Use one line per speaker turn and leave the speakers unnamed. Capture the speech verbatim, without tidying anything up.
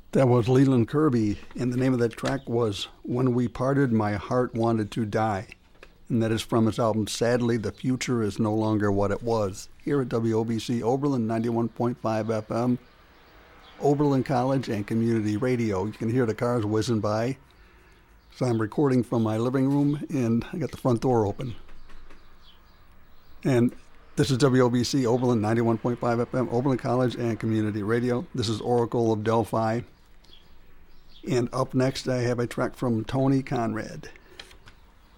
That was Leland Kirby, and the name of that track was When We Parted, My Heart Wanted to Die. And that is from his album, Sadly, the Future is No Longer What It Was. Here at W O B C Oberlin, ninety-one point five F M, Oberlin College and Community Radio. You can hear the cars whizzing by. So I'm recording from my living room, and I got the front door open. And this is W O B C Oberlin, ninety-one point five F M, Oberlin College and Community Radio. This is Oracle of Delphi. And up next, I have a track from Tony Conrad.